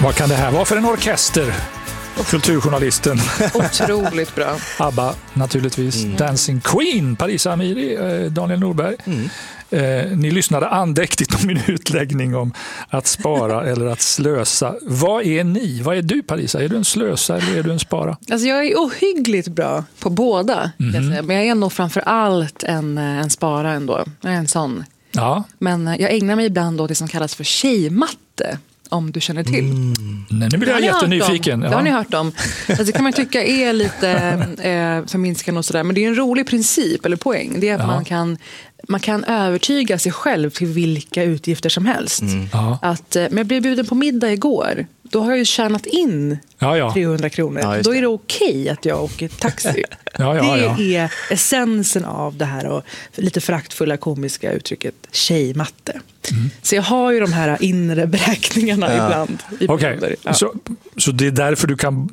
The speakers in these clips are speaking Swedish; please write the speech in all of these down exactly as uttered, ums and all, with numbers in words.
Vad kan det här vara för en orkester? Kulturjournalisten. Otroligt bra. ABBA naturligtvis. Mm. Dancing Queen, Parisa Amiri, Daniel Norberg. Mm. Eh, ni lyssnade andäktigt på min utläggning om att spara eller att slösa. Vad är ni? Vad är du, Parisa? Är du en slösa eller är du en spara? Alltså jag är ohyggligt bra på båda. Mm. Jag säga. Men jag är nog framför allt en, en spara ändå. Jag är en sån. Ja. Men jag ägnar mig ibland åt det som kallas för tjejmatte. Om du känner till. Mm. Nej, nu blir jag jättenyfiken. Ja. Det har ni hört om. Alltså, det kan man tycka är lite eh, förminskande och sådär. Men det är en rolig princip eller poäng. Det är att ja. man, kan, man kan övertyga sig själv till vilka utgifter som helst. Mm. Ja. Att, men jag blev bjuden på middag igår. Då har jag ju tjänat in ja, ja. trehundra kronor. Ja, då är det okej att jag åker taxi. ja, ja, ja. Det är essensen av det här och lite föraktfulla komiska uttrycket tjejmatte. Mm. Så jag har ju de här inre beräkningarna ja. ibland. Okej, okay. ja. så, så det är därför du kan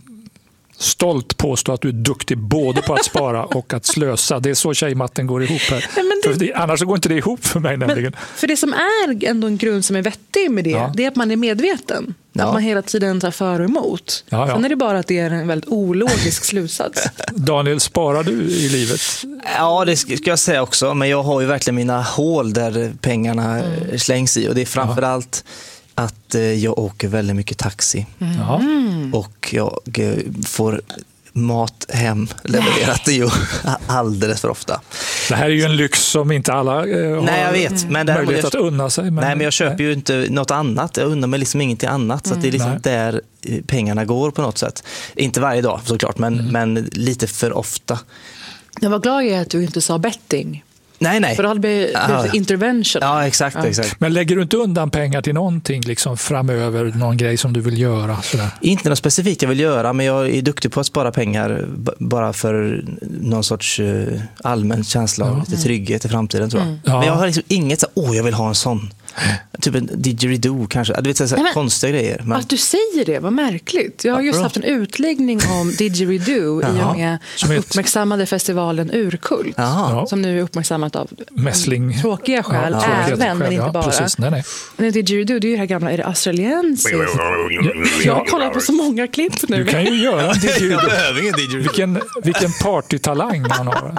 stolt påstå att du är duktig både på att spara och att slösa. Det är så tjejmatten går ihop här. Nej, det... För det, annars går inte det ihop för mig nämligen. Men för det som är ändå en grund som är vettig med det, ja. det är att man är medveten. Ja. Att man hela tiden tar för och emot. Ja, ja. Sen är det bara att det är en väldigt ologisk slutsats. Daniel, sparar du i livet? Ja, det ska jag säga också. Men jag har ju verkligen mina hål där pengarna mm. slängs i. Och det är framförallt ja. att jag åker väldigt mycket taxi. Mm. Och jag får mat hem levererat det ju alldeles för ofta. Det här är ju en lyx som inte alla eh, har. Nej, jag vet, men där möjlighet jag, att unna sig. Men, nej, men jag köper nej. ju inte något annat. Jag unnar mig liksom ingenting annat. Så att det är liksom nej. där pengarna går på något sätt. Inte varje dag såklart, men, mm. men lite för ofta. Jag var glad i att du inte sa betting. Nej, nej. För det hade blivit ja. intervention. Ja, exakt, ja. exakt. Men lägger du inte undan pengar till någonting liksom framöver, någon grej som du vill göra? Sådär? Inte något specifikt jag vill göra, men jag är duktig på att spara pengar b- bara för någon sorts uh, allmän känsla av ja. lite trygghet i framtiden, tror jag. Mm. Ja. Men jag har liksom inget så åh, jag vill ha en sån. Typ en didgeridoo kanske. Du vet, så här, nej, men, konstiga grejer. Men... Att du säger det, vad märkligt. Jag har just ja, haft en utläggning om didgeridoo i och med som uppmärksammade festivalen Urkult. Jaha. Som nu är uppmärksammat av Mässling. Tråkiga skäl, ja, ja. även, men inte bara. Precis, nej, nej. Men didgeridoo, det är ju det här gamla, är det australiensiskt? Jag har kollat på så många klipp nu. Du kan ju göra en didgeridoo. vilken, vilken partytalang man har.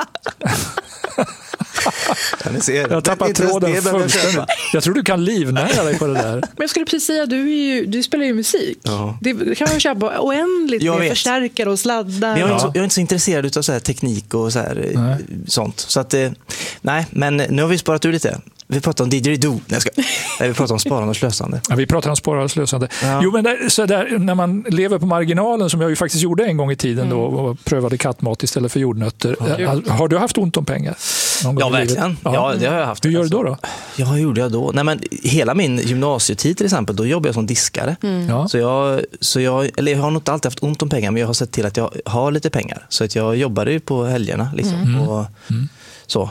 Jag har tappat tråden fullständigt. Jag tror du kan livnära dig på det där. Men jag skulle precis säga, du, är ju, du spelar ju musik. Ja. Det kan man köpa oändligt med förstärkare och sladdar. Jag är, ja. inte så, jag är inte så intresserad av så här teknik och så här, nej. sånt. Så att, nej, men nu har vi sparat ur lite. Vi pratar om didgeridoo. Nej, jag ska. Nej, vi pratar om sparande och slösande. Ja, vi pratar om sparande och slösande. Ja. Jo, men där, så där, när man lever på marginalen, som jag ju faktiskt gjorde en gång i tiden mm. då, och prövade kattmat istället för jordnötter. Ja. Har du haft ont om pengar? Ja, verkligen. Ja. ja, det har jag haft. Hur gör du då då? Ja, hur gjorde jag då? Nej, men hela min gymnasietid till exempel, då jobbade jag som diskare. Mm. Ja. Så, jag, så jag, eller jag har nog inte alltid haft ont om pengar, men jag har sett till att jag har lite pengar. Så att jag jobbade ju på helgerna. Liksom, mm. och mm. så.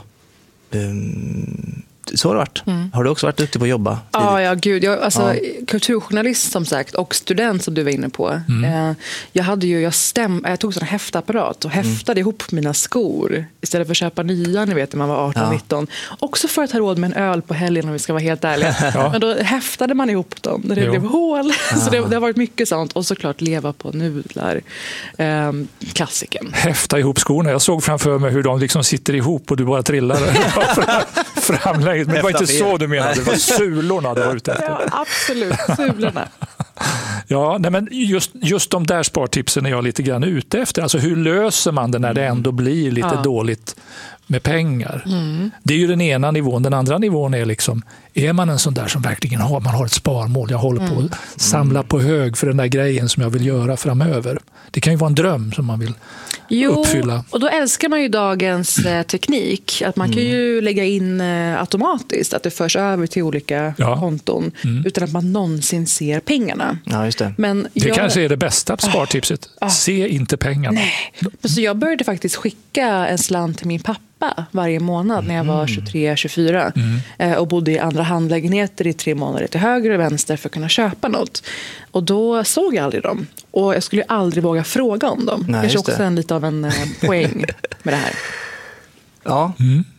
Um, Så har det varit. Mm. Har du också varit duktig på att jobba? Ja, ja gud. Jag, alltså, ja. Kulturjournalist som sagt och student som du var inne på. Mm. Eh, jag, hade ju, jag, stäm, jag tog sån häftapparat och häftade mm. ihop mina skor istället för att köpa nya, ni vet, när man var arton nitton. Ja. Också för att ha råd med en öl på helgen, om vi ska vara helt ärliga. Ja. Men då häftade man ihop dem när det jo. blev hål. Ja. Så det, det har varit mycket sånt. Och såklart leva på nudlar. Eh, klassiken. Häfta ihop skorna. Jag såg framför mig hur de liksom sitter ihop och du bara trillar framlägg. Men det var inte så du menade, det var sulorna du var ute efter. Ja, absolut, sulorna. Ja, nej, men just, just de där spartipsen är jag lite grann ute efter. Alltså hur löser man det när det ändå blir lite ja. dåligt med pengar? Mm. Det är ju den ena nivån. Den andra nivån är liksom, är man en sån där som verkligen har, man har ett sparmål, jag håller på att mm. samla på hög för den där grejen som jag vill göra framöver. Det kan ju vara en dröm som man vill jo, uppfylla. Och då älskar man ju dagens eh, teknik. Att man mm. kan ju lägga in eh, automatiskt, att det förs över till olika ja. konton mm. utan att man någonsin ser pengarna. Ja, just det. Men det jag... kanske är det bästa spartipset. Ah. Se inte pengarna. Nej. Så jag började faktiskt skicka en slant till min pappa varje månad när jag var tjugotre tjugofyra mm. och bodde i andra handlägenheter i tre månader till höger och vänster för att kunna köpa något. Och då såg jag aldrig dem. Och jag skulle aldrig våga fråga om dem. Nej, kanske också en lite av en poäng med det här. Ja, mm.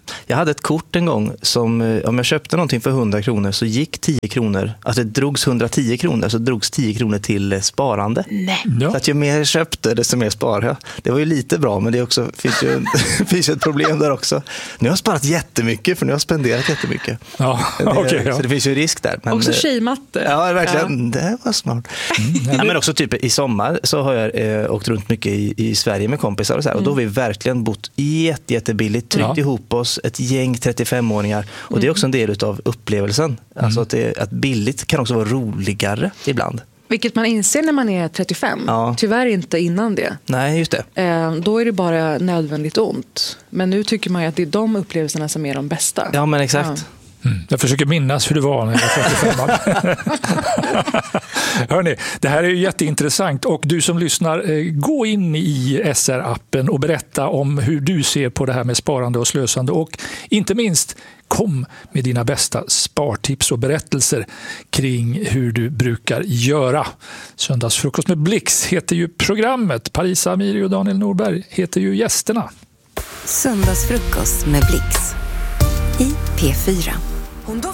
Jag hade ett kort en gång som, om jag köpte någonting för hundra kronor så gick tio kronor, alltså det drogs hundratio kronor, så drogs tio kronor till sparande. Nej. Ja. Så att ju mer jag köpte, desto mer sparade jag. Det var ju lite bra, men det är också, finns ju finns ju ett problem där också. Nu har jag sparat jättemycket, för nu har jag spenderat jättemycket. Ja, det, okay, ja. Så det finns ju risk där. Men, också tjejmatte. Ja, verkligen. Ja. Det var smart. Mm. Ja, men också typ i sommar så har jag eh, åkt runt mycket i, i Sverige med kompisar och så här, och då har vi verkligen bott jätte, jättebilligt, tryckt ja. ihop oss, ett gäng trettiofemåringar, och mm. det är också en del av upplevelsen. Mm. Alltså att, det, att billigt kan också vara roligare ibland. Vilket man inser när man är trettiofem. Ja. Tyvärr inte innan det. Nej, just det. Eh, då är det bara nödvändigt ont. Men nu tycker man ju att det är de upplevelserna som är de bästa. Ja, men exakt. Ja. Mm. Jag försöker minnas hur det var när jag var trettiofem. Hörrni, det här är ju jätteintressant, och du som lyssnar, eh, gå in i S R-appen och berätta om hur du ser på det här med sparande och slösande, och inte minst kom med dina bästa spartips och berättelser kring hur du brukar göra. Söndagsfrukost med Blix heter ju programmet. Parisa Amiri och Daniel Norberg heter ju gästerna. Söndagsfrukost med Blix i P fyra. Hon